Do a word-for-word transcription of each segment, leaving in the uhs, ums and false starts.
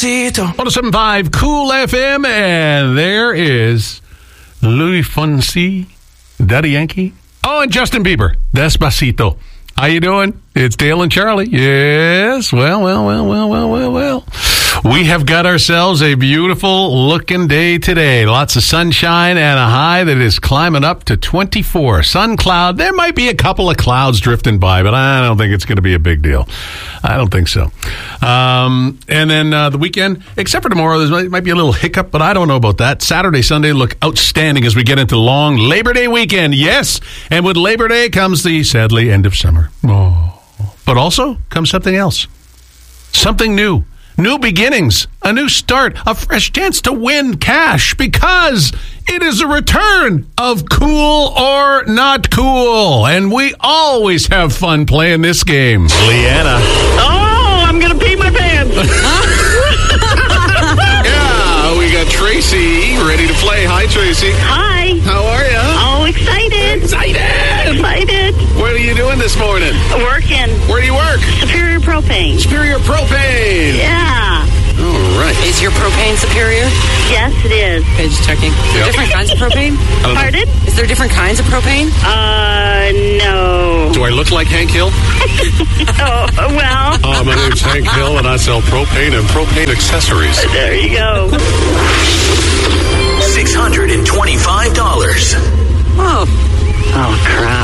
one oh seven point five Cool F M, and there is Louis Fonsi, Daddy Yankee. Oh, and Justin Bieber, Despacito. How you doing? It's Dale and Charlie. Yes. Well, well, well, well, well, well, well. We have got ourselves a beautiful looking day today. Lots of sunshine and a high that is climbing up to twenty-four. Sun cloud. There might be a couple of clouds drifting by, but I don't think it's going to be a big deal. I don't think so. Um, and then uh, the weekend, except for tomorrow, there might be a little hiccup, but I don't know about that. Saturday, Sunday look outstanding as we get into long Labor Day weekend. Yes. And with Labor Day comes the, sadly, end of summer. Oh. But also comes something else. Something new. New beginnings, a new start, a fresh chance to win cash because it is a return of Cool or Not Cool. And we always have fun playing this game. Leanna. Oh, I'm going to pee my pants. Yeah, we got Tracy ready to play. Hi, Tracy. Hi. How are you? Oh, excited. Excited. Excited. What are you doing this morning? Working. Where do you work? Superior Propane. Superior Propane. Yeah. All right. Is your propane superior? Yes, it is. Okay, just checking. Is there Yep. different kinds of propane? Pardon? Is there different kinds of propane? Uh, no. Do I look like Hank Hill? Oh, well, Uh, my name's Hank Hill, and I sell propane and propane accessories. there you go. six hundred twenty-five dollars. Oh. Oh, crap.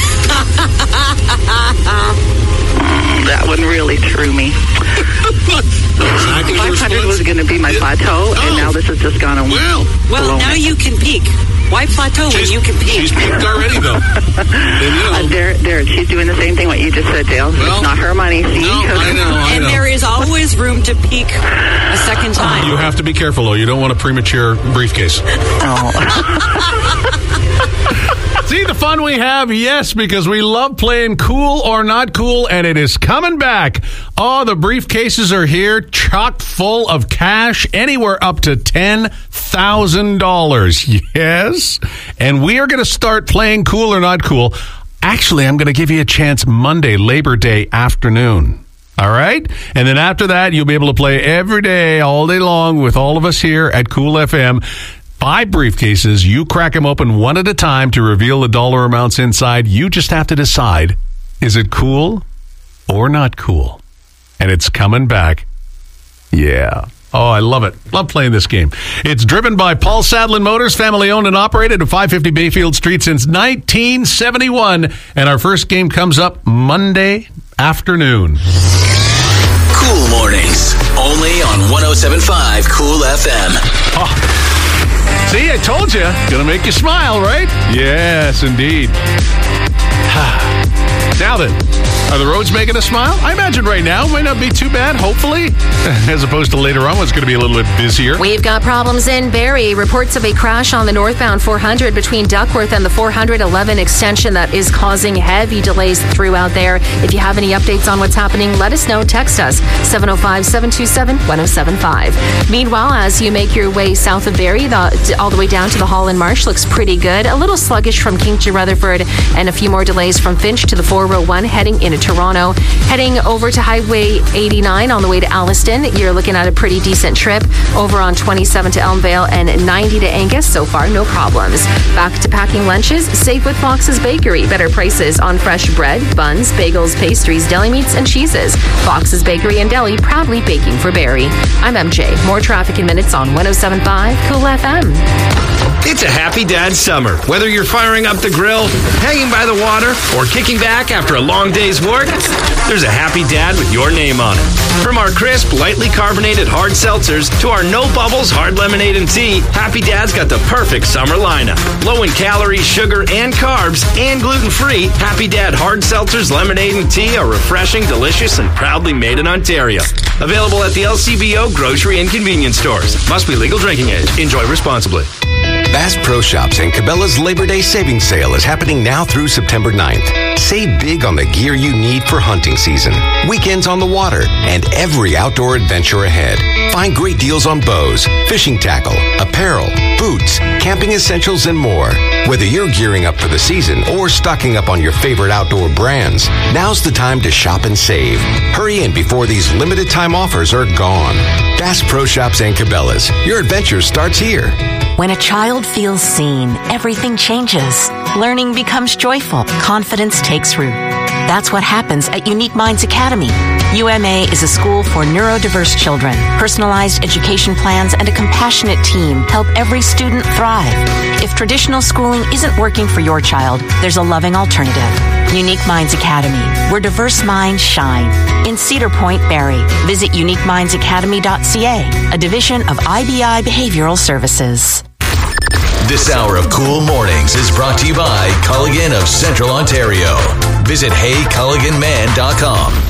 Mm, that one really threw me. Exactly five hundred was going to be my plateau, Oh. and now this has just gone on. Well, Well, Blown now it. you can peak. Why plateau when she's, you can peak? she's peaked already, though. And, you know, Uh, there, there, she's doing the same thing what you just said, Dale. Well, it's not her money, see? no, I know, I And know. there is always room to peak a second time. You have to be careful, though. You don't want a premature briefcase. Oh. See the fun we have? Yes, because we love playing Cool or Not Cool, and it is coming back. Oh, the briefcases are here, chock full of cash, anywhere up to ten thousand dollars. Yes, and we are going to start playing Cool or Not Cool. Actually, I'm going to give you a chance Monday, Labor Day afternoon. All right? And then after that, you'll be able to play every day, all day long with all of us here at Cool F M. Five briefcases. You crack them open one at a time to reveal the dollar amounts inside. You just have to decide, is it cool or not cool? And it's coming back. Yeah. Oh, I love it. Love playing this game. It's driven by Paul Sadlin Motors, family owned and operated at five fifty Bayfield Street since nineteen seventy-one. And our first game comes up Monday afternoon. Cool mornings. Only on one oh seven point five Cool F M. Oh. See, I told you. Gonna make you smile, right? Yes, indeed. Now then, are the roads making us smile? I imagine right now might not be too bad, hopefully, as opposed to later on when it's going to be a little bit busier. We've got problems in Barrie. Reports of a crash on the northbound four hundred between Duckworth and the four eleven extension that is causing heavy delays throughout there. If you have any updates on what's happening, let us know. Text us, seven oh five, seven two seven, one oh seven five. Meanwhile, as you make your way south of Barrie, the, all the way down to the Holland Marsh, looks pretty good. A little sluggish from King to Rutherford, and a few more delays from Finch to the four oh one heading into Toronto. Heading over to Highway eighty-nine on the way to Alliston, you're looking at a pretty decent trip. Over on twenty-seven to Elmvale and ninety to Angus. So far, no problems. Back to packing lunches. Safe with Fox's Bakery. Better prices on fresh bread, buns, bagels, pastries, deli meats, and cheeses. Fox's Bakery and Deli, proudly baking for Barrie. I'm M J. More traffic in minutes on one oh seven point five Cool F M. It's a happy dad summer. Whether you're firing up the grill, hanging by the water, or kicking back after a long day's work, there's a happy dad with your name on it. From our crisp, lightly carbonated hard seltzers to our no bubbles hard lemonade and tea, Happy Dad's got the perfect summer lineup. Low in calories, sugar, and carbs, and gluten-free, Happy Dad hard seltzers, lemonade, and tea are refreshing, delicious, and proudly made in Ontario. Available at the L C B O grocery and convenience stores. Must be legal drinking age. Enjoy responsibly. Bass Pro Shops and Cabela's Labor Day Savings Sale is happening now through September ninth. Save big on the gear you need for hunting season, weekends on the water, and every outdoor adventure ahead. Find great deals on bows, fishing tackle, apparel, boots, camping essentials, and more. Whether you're gearing up for the season or stocking up on your favorite outdoor brands, now's the time to shop and save. Hurry in before these limited time offers are gone. Bass Pro Shops and Cabela's. Your adventure starts here. When a child feels seen, everything changes. Learning becomes joyful. Confidence takes root. That's what happens at Unique Minds Academy. U M A is a school for neurodiverse children. Personalized education plans and a compassionate team help every student thrive. If traditional schooling isn't working for your child, there's a loving alternative. Unique Minds Academy, where diverse minds shine. In Cedar Point, Barrie. Visit unique minds academy dot c a, a division of I B I Behavioral Services. This hour of Cool Mornings is brought to you by Culligan of Central Ontario. Visit hey culligan man dot com.